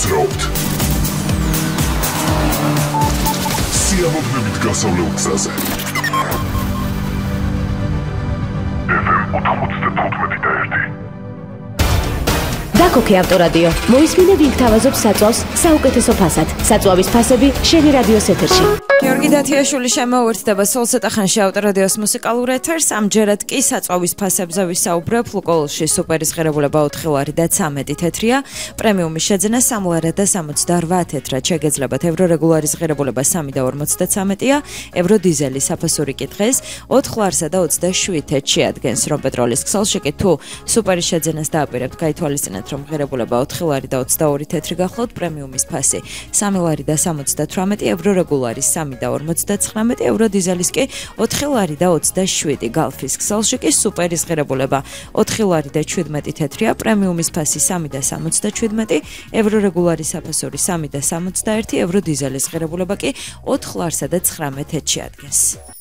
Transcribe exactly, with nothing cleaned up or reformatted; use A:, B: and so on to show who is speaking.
A: მოძრაობთ. სიამოვნებით გასავლელ გზაზე. ეფ ემ ოთხმოცდათოთხმეტი და ერთი.
B: დაკოქე ავტორადიო. მოისმინე ვინ გთავაზობს საწვავს საუკეთესო ფასად. საწვავის ფასები შენი რადიოს ეთერში.
C: გიორგი დათიაშვილი შემოუერთდება სოლსეტახანში ავტორადიოს მუსიკალურ ეთერს. ამჯერად კი საწვავის ფასებზე ვისაუბრებ. ლუკოლში სუპერის ღირებულება ოთხი ლარი და ცამეტი თეთრია. პრემიუმის შეძენა სამ ლარი და სამოცდაორვა თეთრად. შეგეძლებათ ევრო რეგულარის ღირებულება სამი და ორმოცდაცამეტია. ევრო დიზელი საფასური კი დღეს ოთხ ლარსა და ოცდაშვიდ თეთრად შეადგენს. რომ პეტროლის ქსელში კი თუ სუპერის შეძენას დააპირებთ, გაითვალისწინეთ რომ ღირებულება ოთხი ლარი და ოცდაორი თეთრი გახლავთ. პრემიუმის ფასი სამი ლარი და სამოცდათვრამეტი. ევრო რეგულარის სამი და ორმოცდაცხრამეტი. ევრო დიზელის კი ოთხი ლარი და ოცდაშვიდი. გალფის ქსელში კი სუპერის ღირებულება ოთხი ლარი და შვიდმეტი თეთრია. პრემიუმის ფასი სამი და სამოცდაშვიდმეტი. ევრო რეგულარის საფასური სამი და სამოცდაერთი. ევრო დიზელის ღირებულება კი ოთხ ლარსა და ცხრამეტ თეთრად შეადგენს.